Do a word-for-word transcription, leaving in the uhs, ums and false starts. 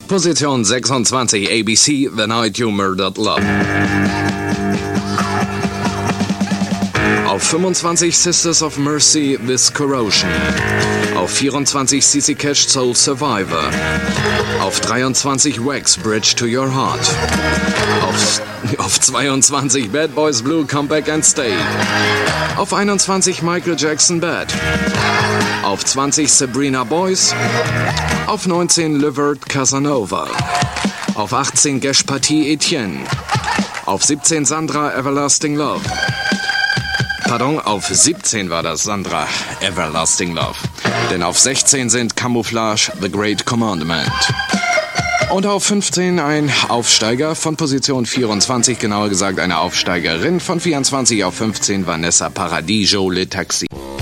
Position sechsundzwanzig, A B C, The Night You Murdered Love. Auf fünfundzwanzig, Sisters of Mercy, This Corrosion. Auf vierundzwanzig, C C Cash, Soul Survivor. Auf dreiundzwanzig, Wax, Bridge to Your Heart. Auf, auf zweiundzwanzig, Bad Boys Blue, Come Back and Stay. Auf einundzwanzig, Michael Jackson, Bad. Auf zwanzig, Sabrina Boys. Auf neunzehn, Levert, Casanova. Auf achtzehn, Gesh Partie, Etienne. Auf siebzehn, Sandra, Everlasting Love. Pardon, auf siebzehn war das Sandra, Everlasting Love. Denn auf sechzehn sind Camouflage, The Great Commandment. Und auf fünfzehn ein Aufsteiger von Position vierundzwanzig, genauer gesagt eine Aufsteigerin von vierundzwanzig auf fünfzehn, Vanessa Paradiso, Le Taxi.